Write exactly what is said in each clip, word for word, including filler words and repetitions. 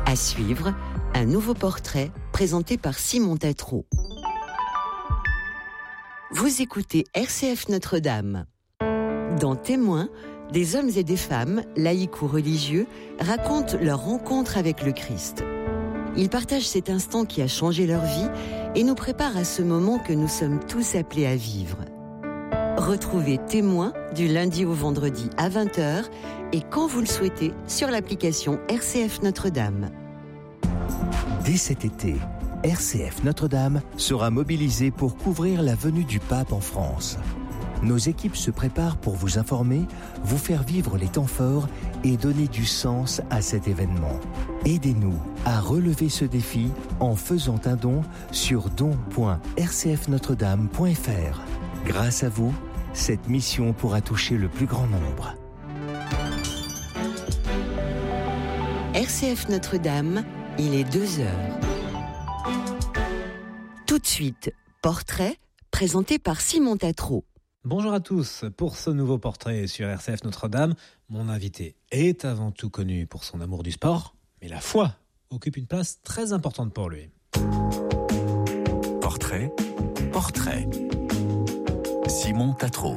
À suivre, un nouveau portrait présenté par Simon Tatro. Vous écoutez R C F Notre-Dame. Dans Témoins, des hommes et des femmes, laïcs ou religieux, racontent leur rencontre avec le Christ. Ils partagent cet instant qui a changé leur vie et nous préparent à ce moment que nous sommes tous appelés à vivre. Retrouvez Témoins du lundi au vendredi à vingt heures et quand vous le souhaitez sur l'application R C F Notre-Dame. Dès cet été, R C F Notre-Dame sera mobilisée pour couvrir la venue du pape en France. Nos équipes se préparent pour vous informer, vous faire vivre les temps forts et donner du sens à cet événement. Aidez-nous à relever ce défi en faisant un don sur don point r c f notre dame point f r. Grâce à vous, cette mission pourra toucher le plus grand nombre. R C F Notre-Dame, il est deux heures. Tout de suite, portrait présenté par Simon Tatro. Bonjour à tous, pour ce nouveau portrait sur R C F Notre-Dame, mon invité est avant tout connu pour son amour du sport, mais la foi occupe une place très importante pour lui. Portrait, portrait. Simon Tatro.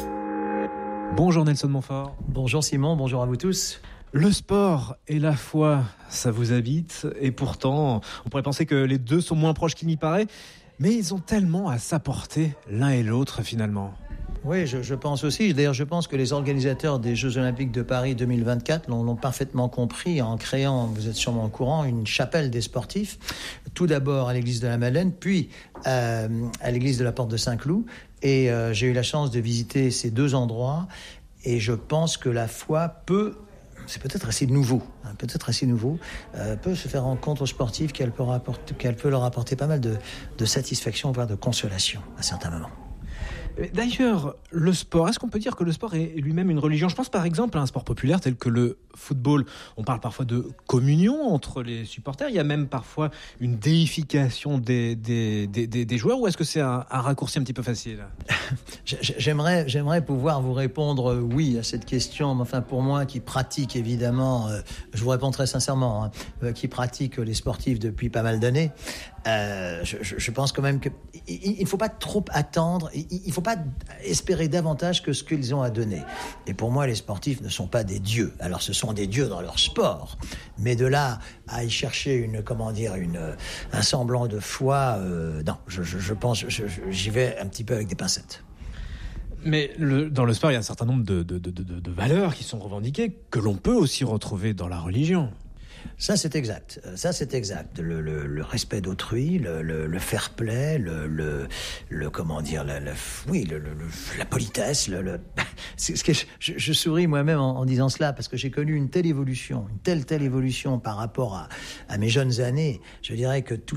Bonjour Nelson Montfort. Bonjour Simon, bonjour à vous tous. Le sport et la foi, ça vous habite, et pourtant, on pourrait penser que les deux sont moins proches qu'il n'y paraît, mais ils ont tellement à s'apporter l'un et l'autre finalement. Oui, je, je pense aussi. D'ailleurs, je pense que les organisateurs des Jeux Olympiques de Paris deux mille vingt-quatre l'ont, l'ont parfaitement compris en créant, vous êtes sûrement au courant, une chapelle des sportifs. Tout d'abord à l'église de la Madeleine, puis euh, à l'église de la Porte de Saint-Cloud. Et euh, j'ai eu la chance de visiter ces deux endroits. Et je pense que la foi peut... c'est peut-être assez nouveau, hein, peut-être assez nouveau, euh, peut se faire rencontre aux sportifs qu'elle peut, rapporter, qu'elle peut leur apporter pas mal de, de satisfaction, voire de consolation à certains moments. D'ailleurs, le sport, est-ce qu'on peut dire que le sport est lui-même une religion ? Je pense par exemple à un sport populaire tel que le football. On parle parfois de communion entre les supporters. Il y a même parfois une déification des, des, des, des, des joueurs. Ou est-ce que c'est un, un raccourci un petit peu facile ? J'aimerais, j'aimerais pouvoir vous répondre oui à cette question. Mais enfin, pour moi, qui pratique évidemment, euh, je vous réponds très sincèrement, hein, euh, qui pratique les sportifs depuis pas mal d'années, euh, je, je pense quand même qu'il ne faut pas trop attendre. Il ne faut pas espérer davantage que ce qu'ils ont à donner. Et pour moi, les sportifs ne sont pas des dieux. Alors, ce sont des dieux dans leur sport, mais de là à y chercher une, comment dire, une, un semblant de foi, euh, non, je, je, je pense, je, j'y vais un petit peu avec des pincettes. Mais le, dans le sport, il y a un certain nombre de, de, de, de, de valeurs qui sont revendiquées, que l'on peut aussi retrouver dans la religion. Ça, c'est exact. Ça, c'est exact. Le, le, le respect d'autrui, le, le, le fair play, le, le, le comment dire, la, la, oui, le, le, la politesse. Le, le... C'est ce que je, je, je souris moi-même en, en disant cela parce que j'ai connu une telle évolution, une telle telle évolution par rapport à, à mes jeunes années. Je dirais que tout